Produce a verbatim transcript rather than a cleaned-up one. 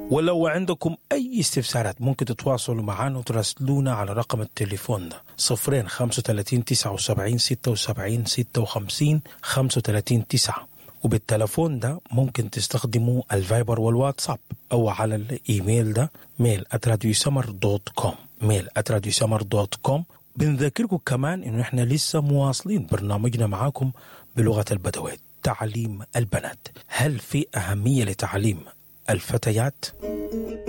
ولو عندكم أي استفسارات ممكن تتواصلوا معنا وتراسلونا على رقم التليفون ده صفرين خمسة وثلاثين تسعة وسبعين ستة وسبعين ستة وخمسين خمسة وثلاثين تسعة. وبالتلفون ده ممكن تستخدموا الفايبر والواتساب أو على الإيميل ده ميل آت راديو سمر دوت كوم ميل آت راديو سمر دوت كوم. بنذكركم كمان إنه إحنا لسه مواصلين برنامجنا معاكم بلغة البدوات تعليم البنات. هل في أهمية لتعليم الفتيات؟